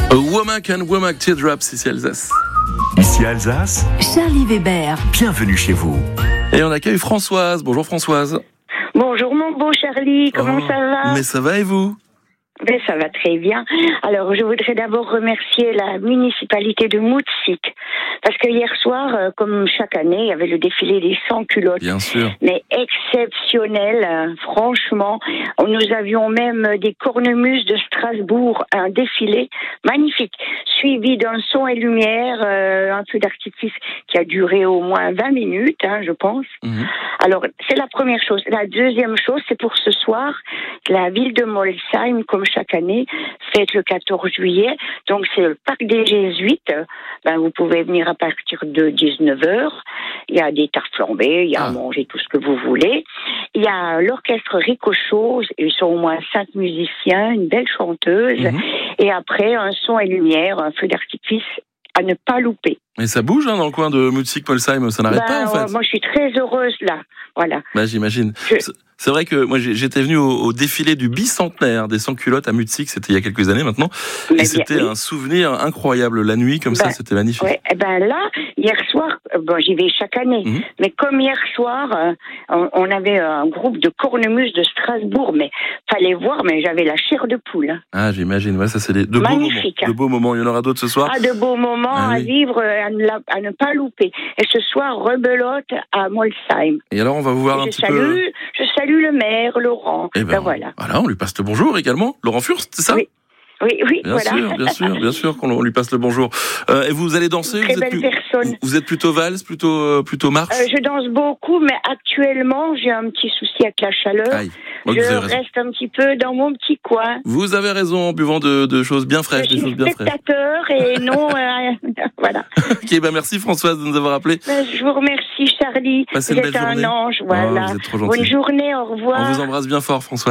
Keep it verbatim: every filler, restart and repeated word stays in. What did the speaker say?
Womack and Womack Teardrops, ici Alsace. Ici Alsace, Charlie Weber. Bienvenue chez vous. Et on accueille Françoise. Bonjour Françoise. Bonjour mon beau Charlie, comment Oh, ça va? Mais ça va et vous? Ben, ça va très bien. Alors, je voudrais d'abord remercier la municipalité de Moutzik. Parce que hier soir, euh, comme chaque année, il y avait le défilé des sans culottes. Bien sûr. Mais exceptionnel, euh, franchement. Nous avions même des cornemuses de Strasbourg, un défilé magnifique, suivi d'un son et lumière, euh, un feu d'artifice qui a duré au moins vingt minutes, hein, je pense. Mmh. Alors, c'est la première chose. La deuxième chose, c'est pour ce soir, la ville de Molsheim, comme chaque année, fête le quatorze juillet. Donc, c'est le parc des Jésuites. Ben, vous pouvez venir à partir de dix-neuf heures. Il y a des tartes flambées, il y a ah. à manger tout ce que vous voulez. Il y a l'orchestre Ricochet, ils sont au moins cinq musiciens, une belle chanteuse. Mmh. Et après, un son et lumière, un feu d'artifice à ne pas louper. Et ça bouge hein, dans le coin de Moutzik-Molsheim, ça n'arrête ben, pas en fait. Euh, moi, je suis très heureuse là. Voilà. Bah, j'imagine. Je... C'est vrai que moi j'étais venu au, au défilé du bicentenaire des sans-culottes à Moutzik, c'était il y a quelques années maintenant, mais et c'était oui. un souvenir incroyable. La nuit comme ben, ça, c'était magnifique. Ouais, et ben là, hier soir, bon, j'y vais chaque année, mmh. mais comme hier soir, euh, on, on avait un groupe de cornemuses de Strasbourg, mais fallait voir, mais j'avais la chair de poule. Ah, j'imagine. Ouais, ça c'est des, de beaux moments. De beaux moments. Il y en aura d'autres ce soir. Ah, de beaux moments ah, à oui. vivre, à ne, à ne pas louper. Et ce soir, rebelote à Molsheim. Et alors, on va vous voir et un je petit salue, peu. Je salue le maire, Laurent. Eh ben, ben voilà. Voilà, on lui passe le bonjour également. Laurent Furst, c'est ça? Oui. Oui, oui, bien voilà. sûr, bien sûr, bien sûr qu'on lui passe le bonjour. Euh, et vous allez danser? Très vous belle êtes plus, personne. Vous êtes plutôt valse, plutôt euh, plutôt marche? euh, Je danse beaucoup, mais actuellement j'ai un petit souci avec la chaleur. Aïe. Oh, je reste un petit peu dans mon petit coin. Vous avez raison, en buvant de, de choses bien fraîches, je des choses bien fraîches. Spectateur et non, euh, voilà. Ok, ben merci Françoise de nous avoir appelé. Ben, je vous remercie Charlie. Passez vous une êtes belle un journée. ange, voilà. Oh, vous êtes trop gentil. Bonne journée, au revoir. On vous embrasse bien fort Françoise.